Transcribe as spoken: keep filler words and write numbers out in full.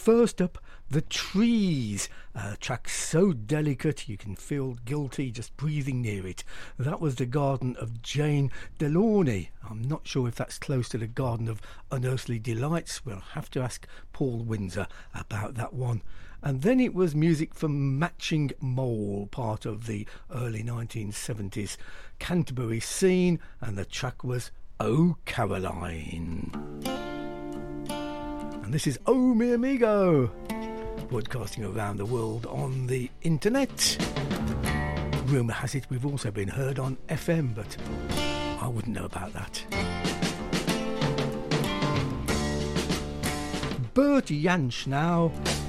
First up, The Trees, a track so delicate you can feel guilty just breathing near it. That was The Garden of Jane Delaunay. I'm not sure if that's close to The Garden of Unearthly Delights. We'll have to ask Paul Windsor about that one. And then it was music from Matching Mole, part of the early nineteen seventies Canterbury scene, and the track was Oh Caroline. And this is Oh Mi Amigo, broadcasting around the world on the internet. Rumour has it we've also been heard on F M, but I wouldn't know about that. Bert Jansch now,